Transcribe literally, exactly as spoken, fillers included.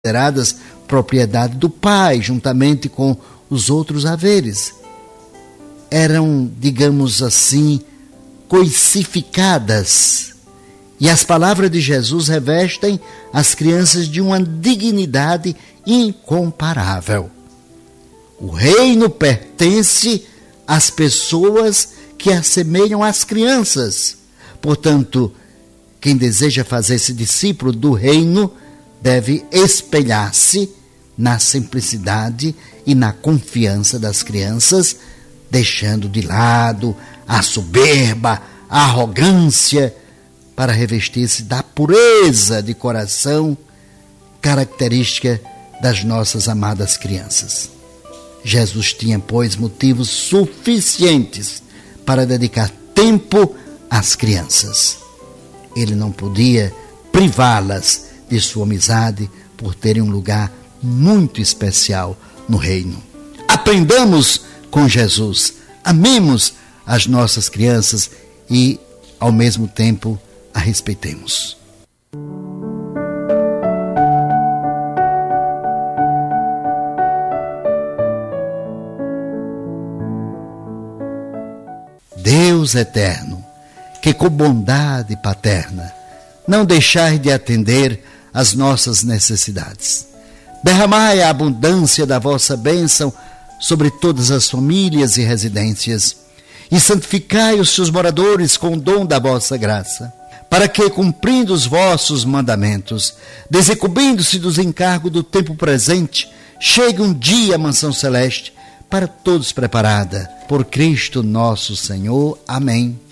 consideradas propriedade do pai, juntamente com os outros haveres. Eram, digamos assim, coisificadas. E as palavras de Jesus revestem as crianças de uma dignidade incomparável. O reino pertence às pessoas que assemelham às crianças. Portanto, quem deseja fazer-se discípulo do reino deve espelhar-se na simplicidade e na confiança das crianças, deixando de lado a soberba, a arrogância, para revestir-se da pureza de coração, característica das nossas amadas crianças. Jesus tinha, pois, motivos suficientes para dedicar tempo às crianças. Ele não podia privá-las de sua amizade por terem um lugar muito especial no reino. Aprendamos com Jesus, amemos as nossas crianças e, ao mesmo tempo, a respeitemos. Deus eterno, que com bondade paterna não deixai de atender às nossas necessidades. Derramai a abundância da vossa bênção sobre todas as famílias e residências e santificai os seus moradores com o dom da vossa graça, para que, cumprindo os vossos mandamentos, desencobrindo-se dos encargos do tempo presente, chegue um dia a mansão celeste para todos preparada. Por Cristo nosso Senhor. Amém.